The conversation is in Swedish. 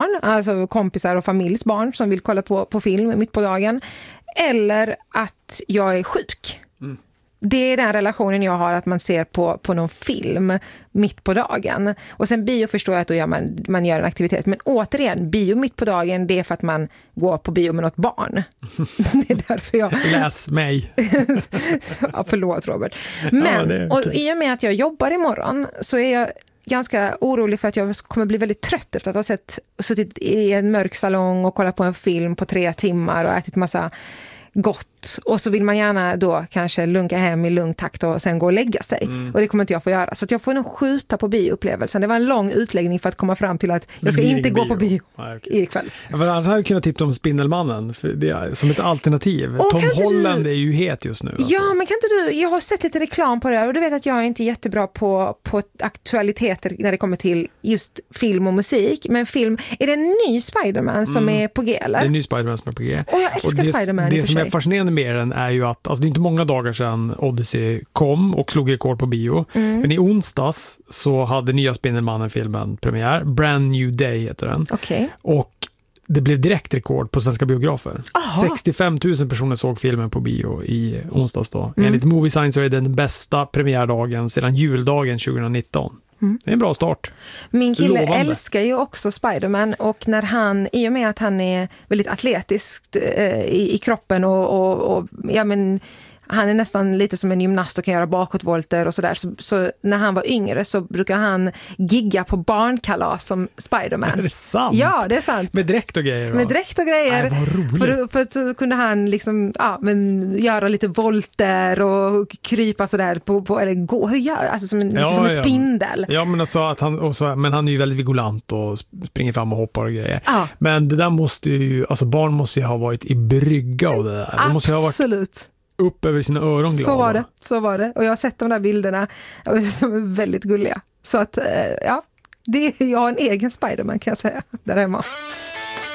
barn, alltså kompisar och familjs barn som vill kolla på film mitt på dagen, eller att jag är sjuk. Det är den relationen jag har, att man ser på någon film mitt på dagen. Och sen bio förstår jag att då man gör en aktivitet. Men återigen, bio mitt på dagen, det är för att man går på bio med något barn. Det är därför jag... Läs mig. Ja, förlåt Robert. Men, ja, och i och med att jag jobbar imorgon så är jag ganska orolig för att jag kommer bli väldigt trött efter att ha suttit i en mörk salong och kollat på en film på 3 timmar och ätit massa gott, och så vill man gärna då kanske lunka hem i lugn takt och sen gå och lägga sig. Och det kommer inte jag få göra. Så att jag får nog skjuta på bioupplevelsen. Det var en lång utläggning för att komma fram till att jag ska inte gå på bio ikväll. Ja, men annars hade jag kunnat tipsa om Spindelmannen för det är som ett alternativ. Tom Holland är ju het just nu. Alltså. Ja, men kan inte du, jag har sett lite reklam på det här och du vet att jag är inte jättebra på aktualiteter när det kommer till just film och musik. Men film, är det en ny Spider-Man som är på G eller? Det är en ny Spider-Man som är på G. Och jag älskar Spider-Man. Det som är fascinerande med den är ju att alltså det är inte många dagar sedan Odyssey kom och slog rekord på bio. Men i onsdags så hade nya Spindelmannen-filmen premiär. Brand New Day heter den. Okay. Och det blev direkt rekord på svenska biografer. 65 000 personer såg filmen på bio i onsdags då. Enligt Movie Sign så är det den bästa premiärdagen sedan juldagen 2019. Det är en bra start. Min kille älskar ju också Spider-Man, och när han, i och med att han är väldigt atletisk i kroppen och ja, men han är nästan lite som en gymnast och kan göra bakåtvolter och sådär. Så när han var yngre så brukar han gigga på barnkalas som Spider-Man. Är det sant? Ja, det är sant. Med dräkt och grejer? Med dräkt och grejer. För så kunde han liksom, göra lite volter och krypa sådär eller gå, alltså som en spindel. Ja, men alltså men han är ju väldigt vigilant och springer fram och hoppar och grejer. Ja. Men det där måste ju, alltså barn måste ju ha varit i brygga av det där. Absolut. Måste ha varit upp över sina öron glada. Så var det. Och jag har sett de där bilderna som är väldigt gulliga. Så att, jag har en egen Spider-Man kan jag säga, där hemma.